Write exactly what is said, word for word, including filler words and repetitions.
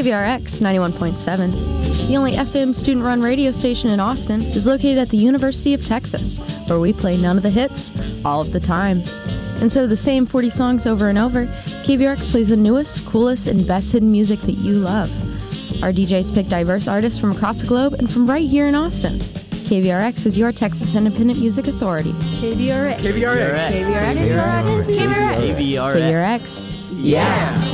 K V R X ninety-one point seven, the only F M student-run radio station in Austin, is located at the University of Texas, where we play none of the hits, all of the time. Instead of the same forty songs over and over, K V R X plays the newest, coolest, and best hidden music that you love. Our D Js pick diverse artists from across the globe and from right here in Austin. K V R X is your Texas Independent Music Authority. K V R X. K V R X. K V R X. K V R X. K V R X. K V R X. Yeah.